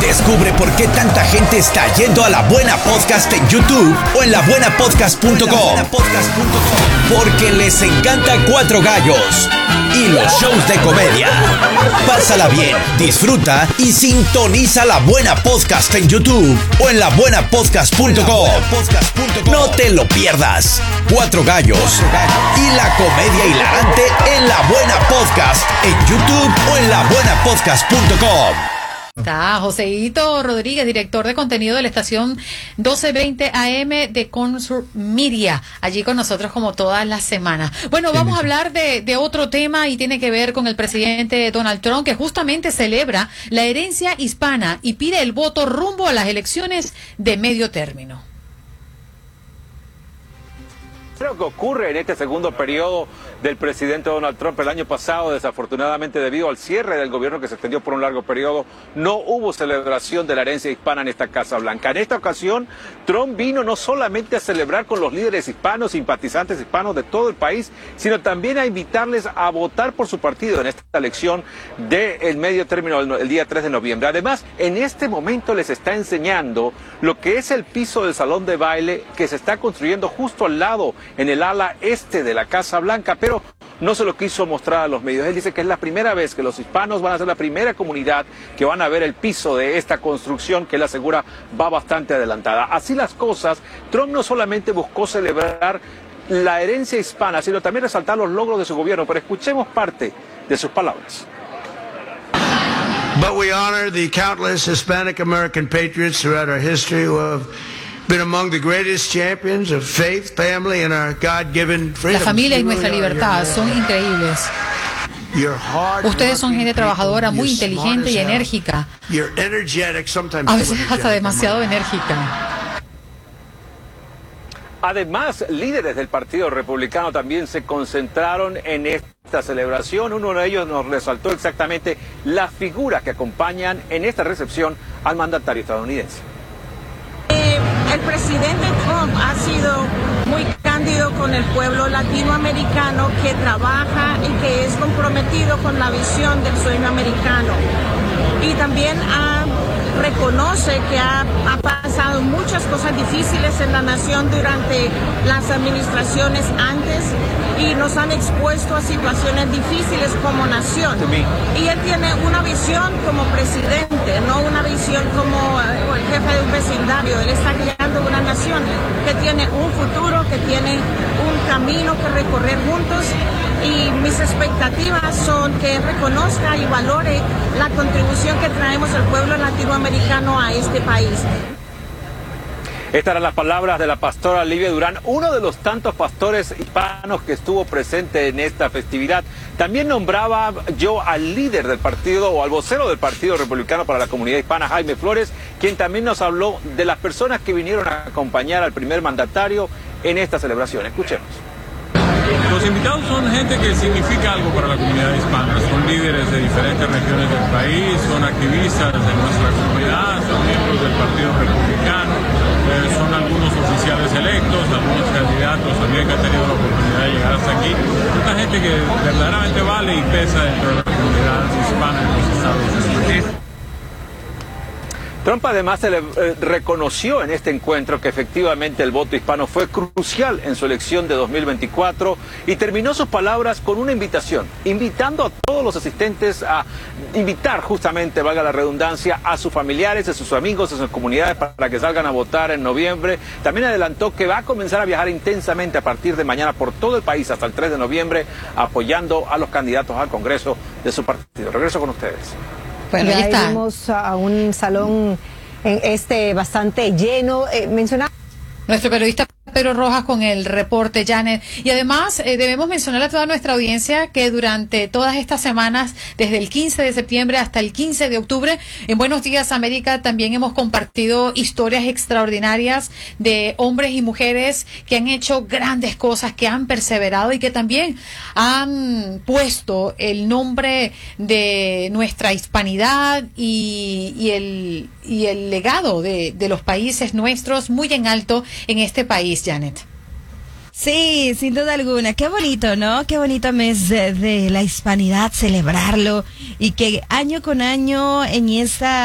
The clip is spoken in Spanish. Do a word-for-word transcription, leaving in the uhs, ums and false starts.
Descubre por qué tanta gente está yendo a La Buena Podcast en YouTube o en la buena podcast punto com. Porque les encanta Cuatro Gallos y los shows de comedia. Pásala bien, disfruta y sintoniza La Buena Podcast en YouTube o en la buena podcast punto com. No te lo pierdas. Cuatro Gallos y la comedia hilarante en La Buena Podcast en YouTube o en la buena podcast punto com. Está Joseito Rodríguez, director de contenido de la estación doce veinte A M de Consur Media, allí con nosotros como todas las semanas. Bueno, vamos a hablar de, de otro tema y tiene que ver con el presidente Donald Trump, que justamente celebra la herencia hispana y pide el voto rumbo a las elecciones de medio término. Lo que ocurre en este segundo periodo del presidente Donald Trump el año pasado, desafortunadamente debido al cierre del gobierno que se extendió por un largo periodo, no hubo celebración de la herencia hispana en esta Casa Blanca. En esta ocasión, Trump vino no solamente a celebrar con los líderes hispanos, simpatizantes hispanos de todo el país, sino también a invitarles a votar por su partido en esta elección del medio término el día tres de noviembre. Además, en este momento les está enseñando lo que es el piso del salón de baile que se está construyendo justo al lado, en el ala este de la Casa Blanca, pero no se lo quiso mostrar a los medios. Él dice que es la primera vez que los hispanos van a ser la primera comunidad que van a ver el piso de esta construcción, que él asegura va bastante adelantada. Así las cosas, Trump no solamente buscó celebrar la herencia hispana, sino también resaltar los logros de su gobierno, pero escuchemos parte de sus palabras. But we honor the countless Hispanic American patriots throughout our history who have been among the greatest champions of faith, family, and our God-given freedom. La familia y nuestra libertad son increíbles. Ustedes son gente trabajadora, muy inteligente y enérgica. A veces hasta demasiado enérgica. Además, líderes del Partido Republicano también se concentraron en esta celebración. Uno de ellos nos resaltó exactamente las figuras que acompañan en esta recepción al mandatario estadounidense. El presidente Trump ha sido muy cándido con el pueblo latinoamericano que trabaja y que es comprometido con la visión del sueño americano. Y también ha, reconoce que ha, ha pasado muchas cosas difíciles en la nación durante las administraciones antes y nos han expuesto a situaciones difíciles como nación. Y él tiene una visión como presidente, no una visión como el jefe de un vecindario. Él está guiando una nación que tiene un futuro, que tiene un camino que recorrer juntos, y mis expectativas son que reconozca y valore la contribución que traemos el pueblo latinoamericano a este país. Estas eran las palabras de la pastora Livia Durán, uno de los tantos pastores hispanos que estuvo presente en esta festividad. También nombraba yo al líder del partido o al vocero del Partido Republicano para la Comunidad Hispana, Jaime Flores, quien también nos habló de las personas que vinieron a acompañar al primer mandatario en esta celebración. Escuchemos. Los invitados son gente que significa algo para la comunidad hispana, son líderes de diferentes regiones del país, son activistas de nuestra comunidad, son miembros del Partido Republicano, eh, son algunos oficiales electos, algunos candidatos también que han tenido la oportunidad de llegar hasta aquí. Una gente que verdaderamente vale y pesa dentro de la comunidad hispana en los Estados Unidos. Trump además se le, eh, reconoció en este encuentro que efectivamente el voto hispano fue crucial en su elección de dos mil veinticuatro y terminó sus palabras con una invitación, invitando a todos los asistentes a invitar justamente, valga la redundancia, a sus familiares, a sus amigos, a sus comunidades para que salgan a votar en noviembre. También adelantó que va a comenzar a viajar intensamente a partir de mañana por todo el país hasta el tres de noviembre, apoyando a los candidatos al Congreso de su partido. Regreso con ustedes. Bueno, ya ahí vimos a un salón este bastante lleno. Eh, mencionaba nuestro periodista Pedro Rojas con el reporte, Janet. Y además eh, debemos mencionar a toda nuestra audiencia que durante todas estas semanas, desde el quince de septiembre hasta el quince de octubre, en Buenos Días América también hemos compartido historias extraordinarias de hombres y mujeres que han hecho grandes cosas, que han perseverado y que también han puesto el nombre de nuestra hispanidad y, y, el, y el legado de, de los países nuestros muy en alto en este país, Janet. Sí, sin duda alguna. Qué bonito, ¿no? Qué bonito mes de, de la hispanidad, celebrarlo y que año con año en esta